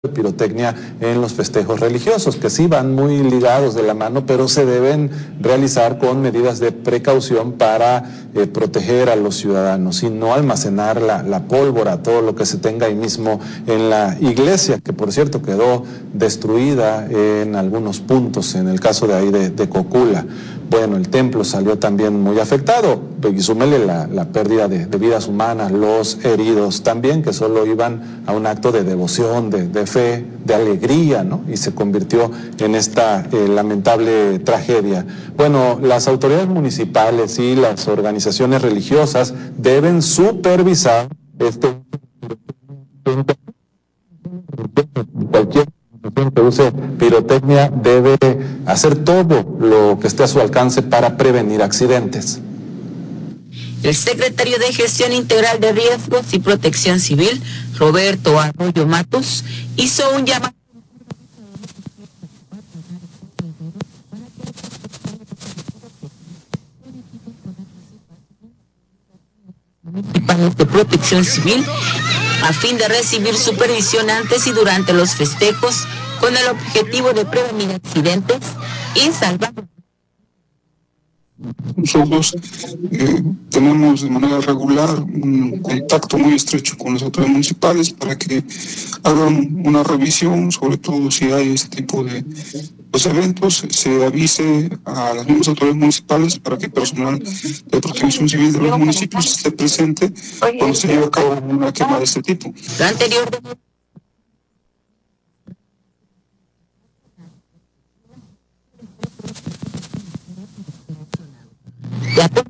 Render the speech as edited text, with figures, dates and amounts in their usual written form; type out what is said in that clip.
de pirotecnia en los festejos religiosos, que sí van muy ligados de la mano, pero se deben realizar con medidas de precaución para proteger a los ciudadanos y no almacenar la pólvora, todo lo que se tenga ahí mismo en la iglesia, que por cierto quedó destruida en algunos puntos, en el caso de ahí de Cocula. Bueno, el templo salió también muy afectado, y súmele la pérdida de vidas humanas, los heridos también, que solo iban a un acto de devoción, de fe, de alegría, ¿no? Y se convirtió en esta lamentable tragedia. Bueno, las autoridades municipales y las organizaciones religiosas deben supervisar cualquier que use pirotecnia debe hacer todo lo que esté a su alcance para prevenir accidentes. El secretario de Gestión Integral de Riesgos y Protección Civil, Roberto Arroyo Matos, hizo un llamado de Protección Civil a fin de recibir supervisión antes y durante los festejos con el objetivo de prevenir accidentes y salvar. Nosotros tenemos de manera regular un contacto muy estrecho con las autoridades municipales para que hagan una revisión, sobre todo si hay este tipo de eventos, se avise a las mismas autoridades municipales para que el personal de protección civil de los municipios esté presente cuando se lleve a cabo una quema de este tipo. Lo anterior de